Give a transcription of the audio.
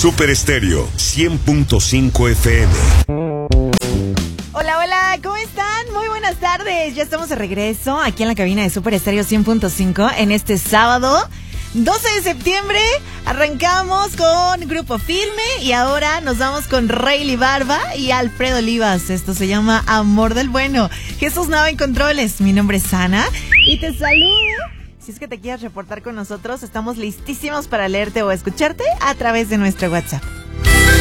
Super Estéreo 100.5 FM. Hola, hola, ¿cómo están? Muy buenas tardes. Ya estamos de regreso aquí en la cabina de Super Estéreo 100.5 en este sábado 12 de septiembre. Arrancamos con Grupo Firme y ahora nos vamos con Rayleigh Barba y Alfredo Olivas. Esto se llama Amor del Bueno. Jesús Nava en controles. Mi nombre es Ana y te saludo. Si es que te quieres reportar con nosotros, estamos listísimos para leerte o escucharte a través de nuestro WhatsApp.